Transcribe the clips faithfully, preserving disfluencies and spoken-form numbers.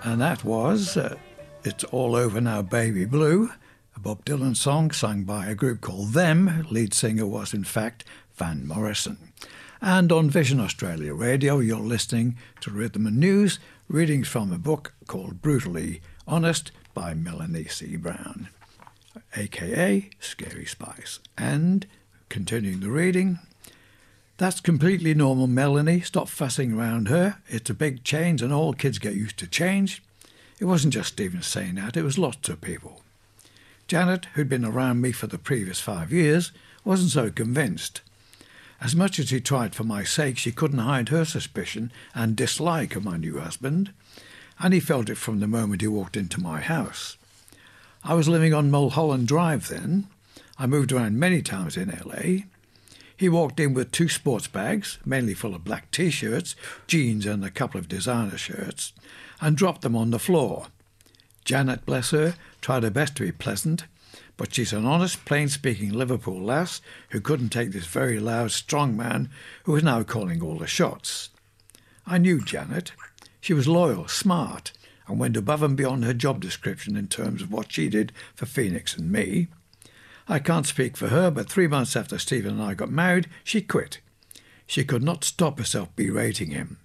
And that was uh, It's All Over Now Baby Blue, a Bob Dylan song sung by a group called Them. Lead singer was in fact Van Morrison. And on Vision Australia Radio you're listening to Rhythm and News, readings from a book called Brutally Honest by Melanie C. Brown, aka Scary Spice. And continuing the reading, that's completely normal, Melanie. Stop fussing around her. It's a big change and all kids get used to change. It wasn't just Stephen saying that, it was lots of people. Janet, who'd been around me for the previous five years, wasn't so convinced. As much as he tried for my sake, she couldn't hide her suspicion and dislike of my new husband, and he felt it from the moment he walked into my house. I was living on Mulholland Drive then. I moved around many times in L A. He walked in with two sports bags, mainly full of black T-shirts, jeans and a couple of designer shirts, and dropped them on the floor. Janet, bless her, tried her best to be pleasant, but she's an honest, plain-speaking Liverpool lass who couldn't take this very loud, strong man who was now calling all the shots. I knew Janet. She was loyal, smart, and went above and beyond her job description in terms of what she did for Phoenix and me. I can't speak for her, but three months after Stephen and I got married, she quit. She could not stop herself berating him.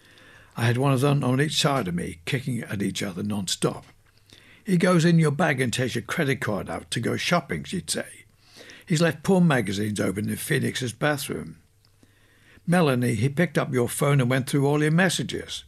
I had one of them on each side of me, kicking at each other non-stop. He goes in your bag and takes your credit card out to go shopping, she'd say. He's left porn magazines open in Phoenix's bathroom. Melanie, he picked up your phone and went through all your messages.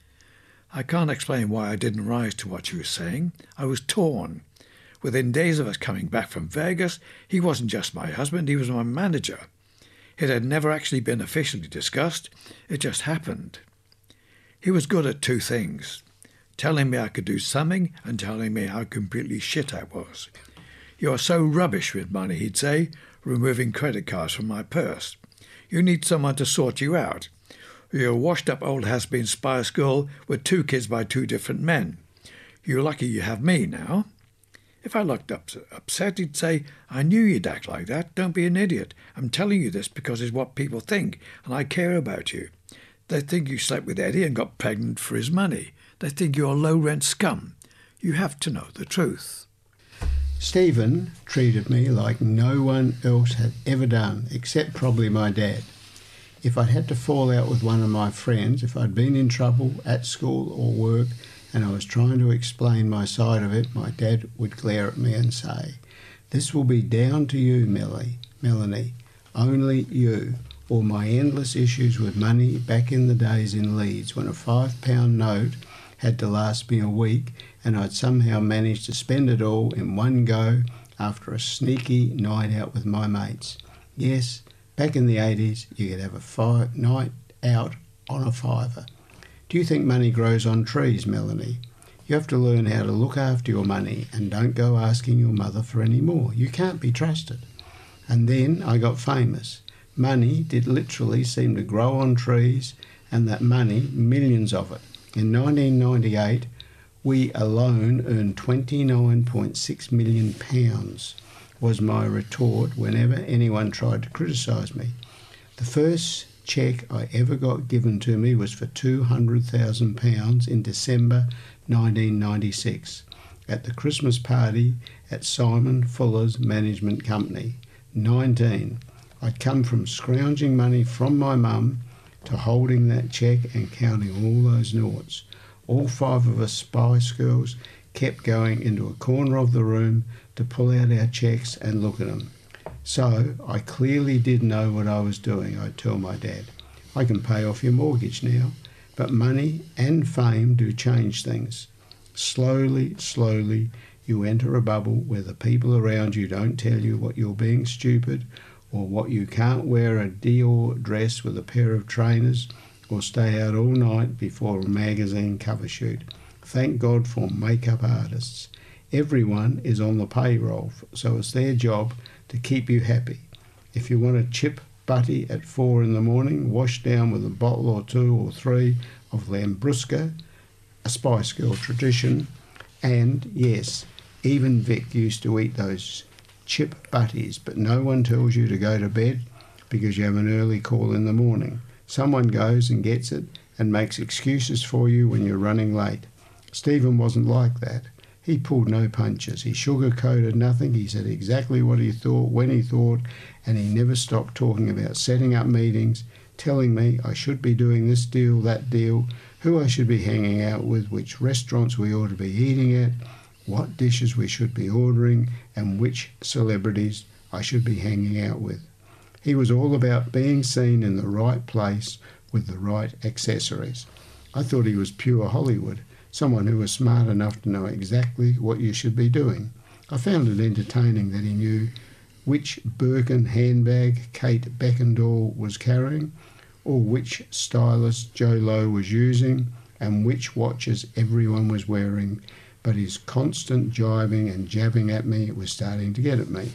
I can't explain why I didn't rise to what she was saying. I was torn. Within days of us coming back from Vegas, he wasn't just my husband, he was my manager. It had never actually been officially discussed, it just happened. He was good at two things, telling me I could do something and telling me how completely shit I was. You're so rubbish with money, he'd say, removing credit cards from my purse. You need someone to sort you out. You're a washed-up old has-been Spice Girl with two kids by two different men. You're lucky you have me now. If I looked up, upset, he'd say, I knew you'd act like that. Don't be an idiot. I'm telling you this because it's what people think, and I care about you. They think you slept with Eddie and got pregnant for his money. They think you're a low-rent scum. You have to know the truth. Stephen treated me like no one else had ever done, except probably my dad. If I'd had to fall out with one of my friends, if I'd been in trouble at school or work, and I was trying to explain my side of it, my dad would glare at me and say, this will be down to you, Melanie, Melanie, only you, or my endless issues with money back in the days in Leeds when a five pound note had to last me a week and I'd somehow managed to spend it all in one go after a sneaky night out with my mates. Yes, back in the eighties, you could have a five night out on a fiver. Do you think money grows on trees, Melanie? You have to learn how to look after your money and don't go asking your mother for any more. You can't be trusted. And then I got famous. Money did literally seem to grow on trees, and that money, millions of it. In nineteen ninety-eight, we alone earned twenty-nine point six million pounds, was my retort whenever anyone tried to criticise me. The first cheque I ever got given to me was for two hundred thousand pounds in December nineteen ninety-six at the Christmas party at Simon Fuller's Management Company. nineteen. I'd come from scrounging money from my mum to holding that cheque and counting all those noughts. All five of us Spice Girls kept going into a corner of the room to pull out our cheques and look at them. So I clearly did know what I was doing, I'd tell my dad. I can pay off your mortgage now, but money and fame do change things. Slowly, slowly, you enter a bubble where the people around you don't tell you what you're being stupid, or what you can't wear a Dior dress with a pair of trainers, or stay out all night before a magazine cover shoot. Thank God for makeup artists. Everyone is on the payroll, so it's their job to keep you happy. If you want a chip butty at four in the morning, wash down with a bottle or two or three of Lambrusco, a Spice Girl tradition, and yes, even Vic used to eat those chip butties, but no one tells you to go to bed because you have an early call in the morning. Someone goes and gets it and makes excuses for you when you're running late. Stephen wasn't like that. He pulled no punches. He sugar-coated nothing. He said exactly what he thought, when he thought, and he never stopped talking about setting up meetings, telling me I should be doing this deal, that deal, who I should be hanging out with, which restaurants we ought to be eating at, what dishes we should be ordering, and which celebrities I should be hanging out with. He was all about being seen in the right place with the right accessories. I thought he was pure Hollywood, someone who was smart enough to know exactly what you should be doing. I found it entertaining that he knew which Birkin handbag Kate Beckinsale was carrying, or which stylist Joe Lowe was using, and which watches everyone was wearing, but his constant jibing and jabbing at me was starting to get at me.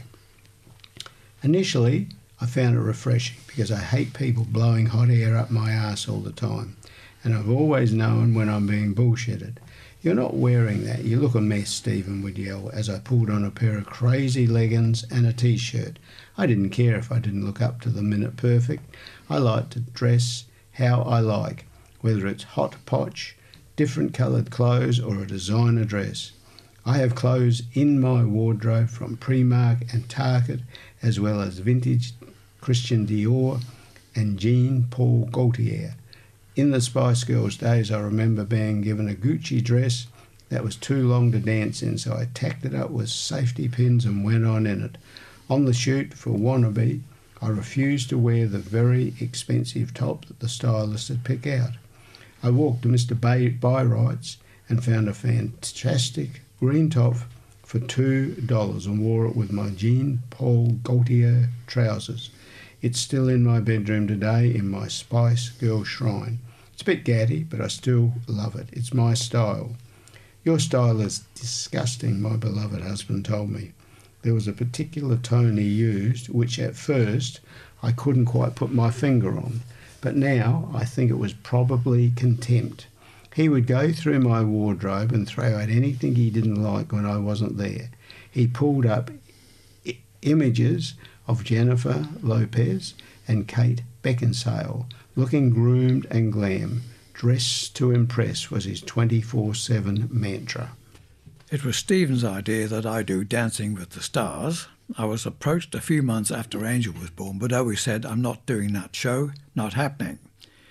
Initially, I found it refreshing because I hate people blowing hot air up my arse all the time, and I've always known when I'm being bullshitted. You're not wearing that. You look a mess, Stephen would yell as I pulled on a pair of crazy leggings and a t-shirt. I didn't care if I didn't look up to the minute perfect. I like to dress how I like, whether it's hot potch, different coloured clothes or a designer dress. I have clothes in my wardrobe from Primark and Target, as well as vintage Christian Dior and Jean Paul Gaultier. In the Spice Girls days, I remember being given a Gucci dress that was too long to dance in, so I tacked it up with safety pins and went on in it. On the shoot for Wannabe, I refused to wear the very expensive top that the stylist had picked out. I walked to Mister Bay- Byrights and found a fantastic green top for two dollars and wore it with my Jean Paul Gaultier trousers. It's still in my bedroom today in my Spice Girl shrine. It's a bit gaddy, but I still love it. It's my style. Your style is disgusting, my beloved husband told me. There was a particular tone he used, which at first I couldn't quite put my finger on, but now I think it was probably contempt. He would go through my wardrobe and throw out anything he didn't like when I wasn't there. He pulled up I- images of Jennifer Lopez and Kate Beckinsale, looking groomed and glam. Dress to impress was his twenty-four seven mantra. It was Stephen's idea that I do Dancing with the Stars. I was approached a few months after Angel was born, but always said, I'm not doing that show, not happening.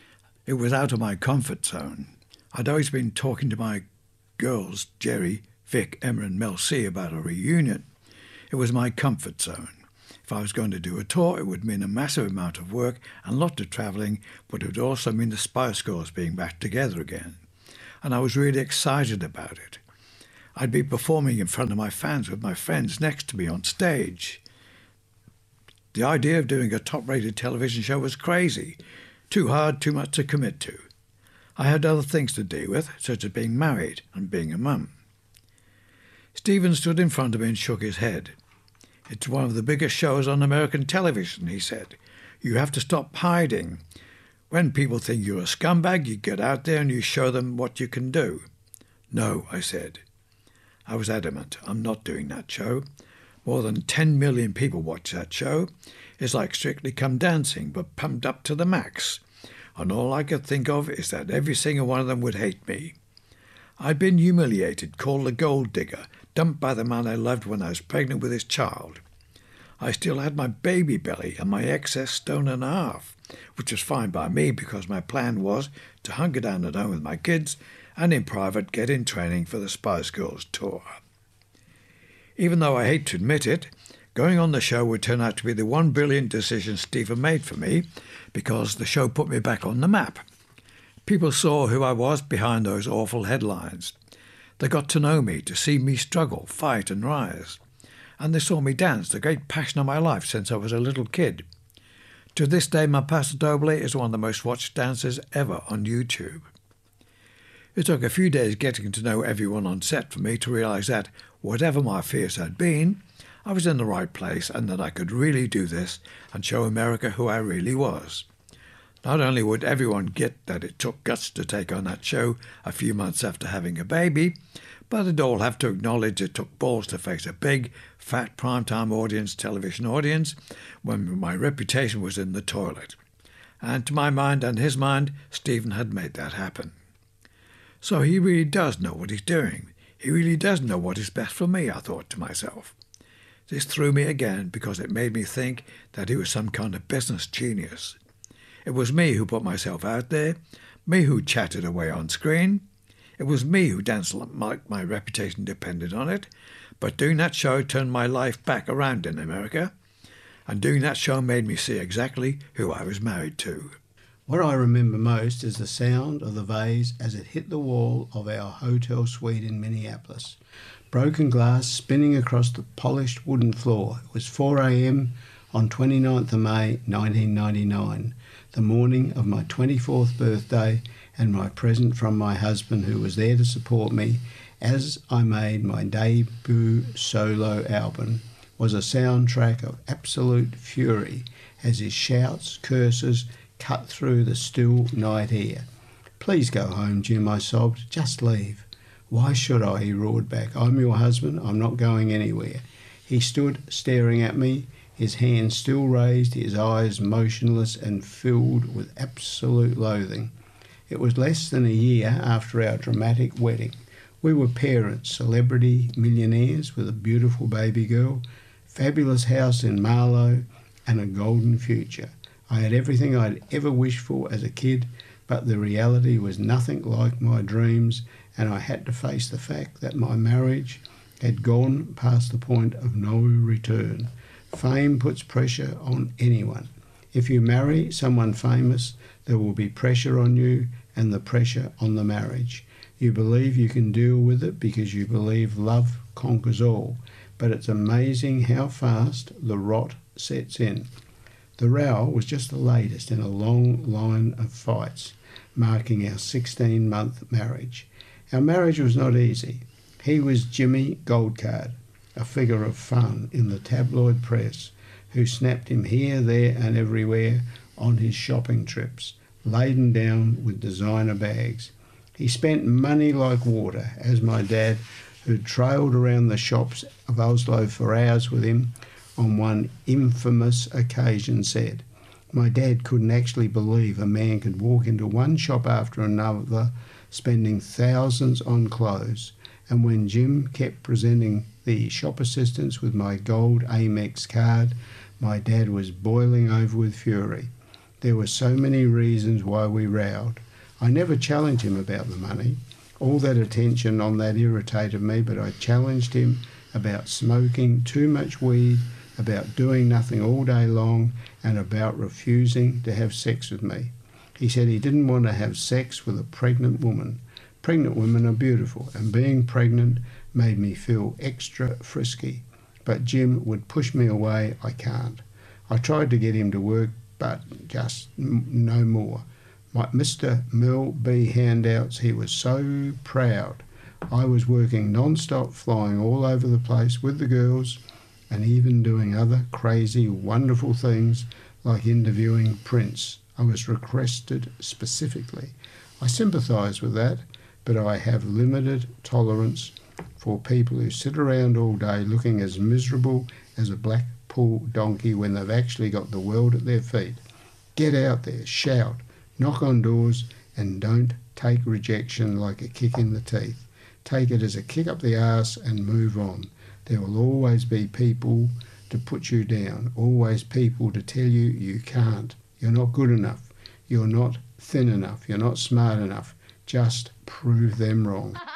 It was out of my comfort zone. I'd always been talking to my girls, Jerry, Vic, Emma and Mel C, about a reunion. It was my comfort zone. If I was going to do a tour, it would mean a massive amount of work and lots of travelling, but it would also mean the Spice Girls being back together again. And I was really excited about it. I'd be performing in front of my fans with my friends next to me on stage. The idea of doing a top-rated television show was crazy. Too hard, too much to commit to. I had other things to deal with, such as being married and being a mum. Stephen stood in front of me and shook his head. It's one of the biggest shows on American television, he said. You have to stop hiding. When people think you're a scumbag, you get out there and you show them what you can do. No, I said. I was adamant. I'm not doing that show. More than ten million people watch that show. It's like Strictly Come Dancing, but pumped up to the max. And all I could think of is that every single one of them would hate me. I'd been humiliated, called a gold digger, dumped by the man I loved when I was pregnant with his child. I still had my baby belly and my excess stone and a half, which was fine by me because my plan was to hunker down at home with my kids and in private get in training for the Spice Girls tour. Even though I hate to admit it, going on the show would turn out to be the one brilliant decision Stephen made for me because the show put me back on the map. People saw who I was behind those awful headlines. They got to know me, to see me struggle, fight and rise. And they saw me dance, the great passion of my life since I was a little kid. To this day, my Paso Doble is one of the most watched dances ever on YouTube. It took a few days getting to know everyone on set for me to realise that, whatever my fears had been, I was in the right place and that I could really do this and show America who I really was. Not only would everyone get that it took guts to take on that show a few months after having a baby, but they'd all have to acknowledge it took balls to face a big, fat primetime audience, television audience, when my reputation was in the toilet. And to my mind and his mind, Stephen had made that happen. So he really does know what he's doing. He really does know what is best for me, I thought to myself. This threw me again because it made me think that he was some kind of business genius. It was me who put myself out there, me who chatted away on screen. It was me who danced like my reputation depended on it. But doing that show turned my life back around in America. And doing that show made me see exactly who I was married to. What I remember most is the sound of the vase as it hit the wall of our hotel suite in Minneapolis. Broken glass spinning across the polished wooden floor. It was four a.m. on twenty-ninth of May nineteen ninety-nine, the morning of my twenty-fourth birthday, and my present from my husband, who was there to support me as I made my debut solo album, was a soundtrack of absolute fury as his shouts, curses, cut through the still night air. "Please go home, Jim," I sobbed. "Just leave." "Why should I?" he roared back. "I'm your husband. I'm not going anywhere." He stood staring at me, his hands still raised, his eyes motionless and filled with absolute loathing. It was less than a year after our dramatic wedding. We were parents, celebrity millionaires with a beautiful baby girl, fabulous house in Marlow, and a golden future. I had everything I'd ever wished for as a kid, but the reality was nothing like my dreams, and I had to face the fact that my marriage had gone past the point of no return. Fame puts pressure on anyone. If you marry someone famous, there will be pressure on you and the pressure on the marriage. You believe you can deal with it because you believe love conquers all, but it's amazing how fast the rot sets in. The row was just the latest in a long line of fights, marking our sixteen-month marriage. Our marriage was not easy. He was Jimmy Goldcard, a figure of fun in the tabloid press, who snapped him here, there and everywhere on his shopping trips, laden down with designer bags. He spent money like water, as my dad, who trailed around the shops of Oslo for hours with him, on one infamous occasion said. My dad couldn't actually believe a man could walk into one shop after another, spending thousands on clothes, and when Jim kept presenting the shop assistants with my gold Amex card, my dad was boiling over with fury. There were so many reasons why we rowed. I never challenged him about the money. All that attention on that irritated me, but I challenged him about smoking too much weed, about doing nothing all day long, and about refusing to have sex with me. He said he didn't want to have sex with a pregnant woman. Pregnant women are beautiful, and being pregnant made me feel extra frisky. But Jim would push me away. I can't. I tried to get him to work, but just no more. My Mister Mel B handouts, he was so proud. I was working non-stop, flying all over the place with the girls, and even doing other crazy, wonderful things like interviewing Prince. I was requested specifically. I sympathise with that, but I have limited tolerance for people who sit around all day looking as miserable as a Blackpool donkey when they've actually got the world at their feet. Get out there, shout, knock on doors, and don't take rejection like a kick in the teeth. Take it as a kick up the arse and move on. There will always be people to put you down, always people to tell you you can't, you're not good enough, you're not thin enough, you're not smart enough. Just prove them wrong.